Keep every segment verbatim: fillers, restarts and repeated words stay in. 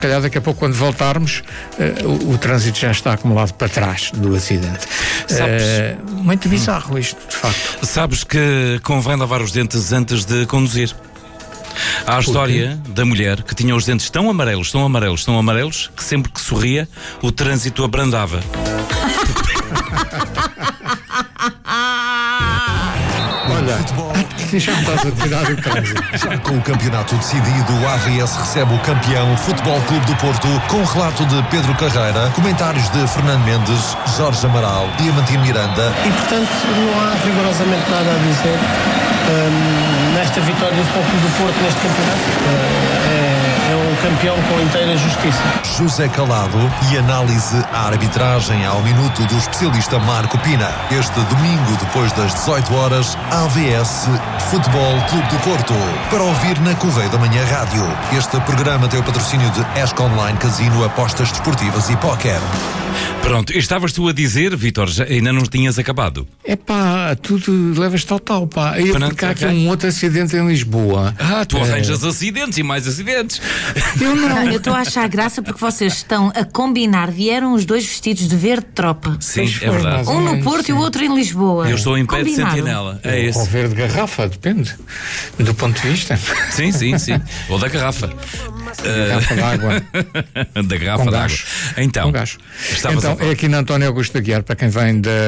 calhar daqui a pouco, quando voltarmos, uh, o, o trânsito já está acumulado para trás do acidente. Sabes, uh, muito bizarro isto, de facto. Sabes que convém lavar os dentes antes de conduzir. Há a história da mulher que tinha os dentes tão amarelos, tão amarelos, tão amarelos, que sempre que sorria, o trânsito abrandava. Olha, já me estás a tirar o trânsito. Já com o campeonato decidido, o A V S recebe o campeão Futebol Clube do Porto, com relato de Pedro Carreira, comentários de Fernando Mendes, Jorge Amaral, Diamantino Miranda. E, portanto, não há rigorosamente nada a dizer hum, nesta vitória do Futebol Clube do Porto neste campeonato. É, é um campeão com inteira justiça. José Calado e análise à arbitragem ao minuto do especialista Marco Pina. Este domingo, depois das dezoito horas, A V S Futebol Clube do Porto. Para ouvir na Correio da Manhã Rádio. Este programa tem o patrocínio de Esco Online Casino, apostas desportivas e póquer. Pronto, estavas tu a dizer, Vítor, já, ainda não tinhas acabado. É pá, tudo levas tal tal, pá. E Pronto, porque há aqui ok. um outro acidente em Lisboa. Ah, tu É. arranjas acidentes e mais acidentes. Eu não. Não, eu estou a achar graça porque vocês estão a combinar. Vieram os dois vestidos de verde tropa. Sim, Pois é foi, verdade. mais ou Um no menos, Porto sim. e o outro em Lisboa. Eu estou em pé de Combinaram. sentinela. É Ou esse. verde garrafa, depende do ponto de vista. Sim, sim, sim. Ou da garrafa. Garrafa d'água. Da garrafa Com d'água. gás. Então, Com gás. estavas Então, a falar. é aqui na António Augusto da Guiar, para quem vem da,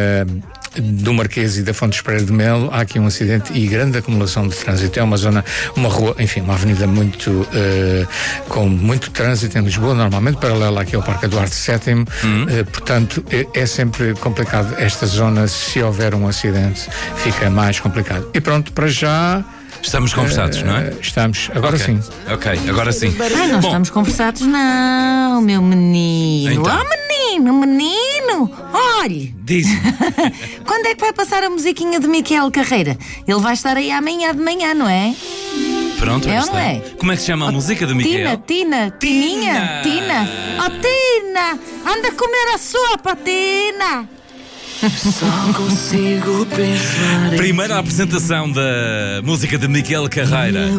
do Marquês e da Fonte Pereira de Melo, há aqui um acidente e grande acumulação de trânsito. É uma zona, uma rua, enfim, uma avenida muito, eh, com muito trânsito em Lisboa, normalmente paralela aqui ao Parque Eduardo sétimo, Uhum. eh, portanto, é, é sempre complicado. Esta zona, se houver um acidente, fica mais complicado. E pronto, para já... Estamos conversados, não é? eh, Estamos, agora Ok. sim. Ok, agora sim. Ai, não Bom, estamos conversados, não, meu menino. Então. Oh, menino, menino. Olhe, diz. quando é que vai passar a musiquinha de Miquel Carreira? Ele vai estar aí amanhã de manhã, não é? Pronto, É aí ou não está. é? Como é que se chama a música do Tina, Miquel? Tina, Tininha, Tina. Oh, Tina, anda comer a sopa, Tina. Só consigo pensar em Primeira apresentação da música de Miquel Carreira.